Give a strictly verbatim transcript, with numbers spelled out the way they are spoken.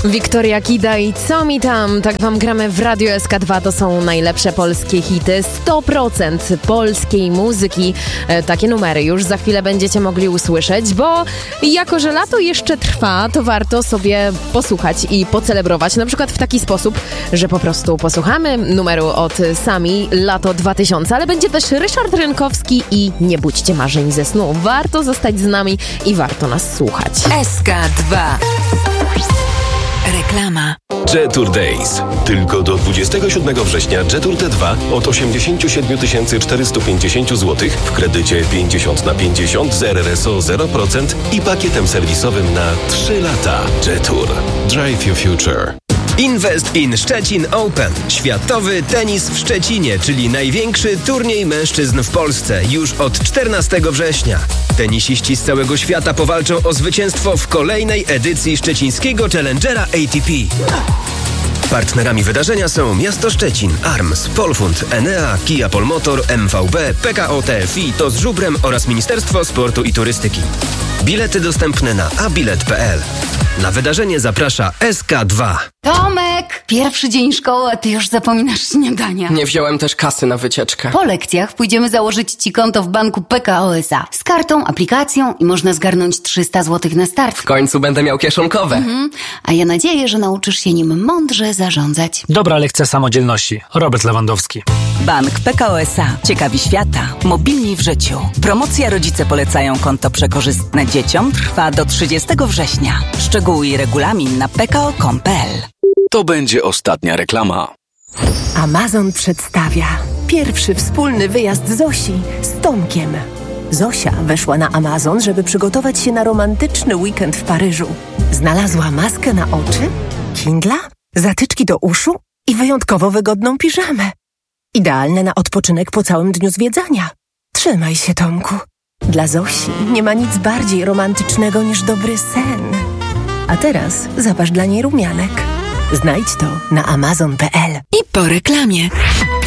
Wiktoria Kida i Co mi tam? Tak wam gramy w Radio S K dwa. To są najlepsze polskie hity. sto procent polskiej muzyki. E, takie numery już za chwilę będziecie mogli usłyszeć, bo jako, że lato jeszcze trwa, to warto sobie posłuchać i pocelebrować. Na przykład w taki sposób, że po prostu posłuchamy numeru od Sami Lato dwa tysiące, ale będzie też Ryszard Rynkowski i Nie budźcie marzeń ze snu. Warto zostać z nami i warto nas słuchać. S K dwa. Reklama. Jetour Days. Tylko do dwudziestego siódmego września Jetour T dwa od osiemdziesiąt siedem tysięcy czterysta pięćdziesiąt złotych w kredycie pięćdziesiąt na pięćdziesiąt z R R S O zero procent i pakietem serwisowym na trzy lata. Jetour. Drive your future. Invest in Szczecin Open. Światowy tenis w Szczecinie, czyli największy turniej mężczyzn w Polsce już od czternastego września. Tenisiści z całego świata powalczą o zwycięstwo w kolejnej edycji szczecińskiego Challengera A T P. Partnerami wydarzenia są Miasto Szczecin, Arms, Polfund, Enea, Kia Polmotor, M V B, P K O T F I, To z Żubrem oraz Ministerstwo Sportu i Turystyki. Bilety dostępne na abilet kropka p l. Na wydarzenie zaprasza S K dwa. Tomek! Pierwszy dzień szkoły, a ty już zapominasz śniadania. Nie wziąłem też kasy na wycieczkę. Po lekcjach pójdziemy założyć ci konto w banku P K O S A. Z kartą, aplikacją i można zgarnąć trzysta złotych na start. W końcu będę miał kieszonkowe. Mhm. A ja nadzieję, że nauczysz się nim mądrze zarządzać. Dobra lekcja samodzielności. Robert Lewandowski. Bank P K O S A. Ciekawi świata. Mobilni w życiu. Promocja Rodzice polecają konto przekorzystne dzieciom trwa do trzydziestego września. Szczegóły i regulamin na p k o kropka com kropka p l. To będzie ostatnia reklama. Amazon przedstawia pierwszy wspólny wyjazd Zosi z Tomkiem. Zosia weszła na Amazon, żeby przygotować się na romantyczny weekend w Paryżu. Znalazła maskę na oczy, Kindla, zatyczki do uszu i wyjątkowo wygodną piżamę. Idealne na odpoczynek po całym dniu zwiedzania. Trzymaj się, Tomku. Dla Zosi nie ma nic bardziej romantycznego niż dobry sen. A teraz zapasz dla niej rumianek. Znajdź to na amazon kropka p l. I po reklamie.